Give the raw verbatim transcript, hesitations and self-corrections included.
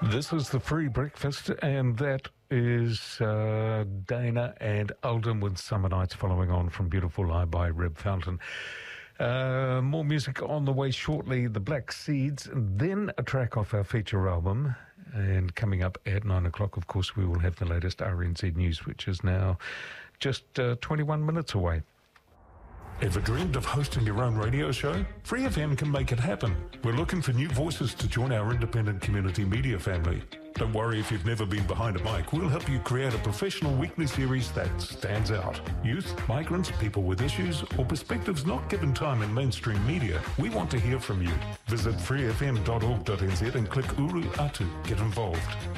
This is the free breakfast, and that is uh, Dana and Alden with Summer Nights, following on from Beautiful Lie by Reb Fountain. Uh, more music on the way shortly, the Black Seeds, and then a track off our feature album. And coming up at nine o'clock, of course, we will have the latest R N Z news, which is now just uh, twenty-one minutes away. Ever dreamed of hosting your own radio show? Free F M can make it happen. We're looking for new voices to join our independent community media family. Don't worry if you've never been behind a mic. We'll help you create a professional weekly series that stands out. Youth, migrants, people with issues, or perspectives not given time in mainstream media. We want to hear from you. Visit free f m dot org dot n z and click Uru Atu. Get involved.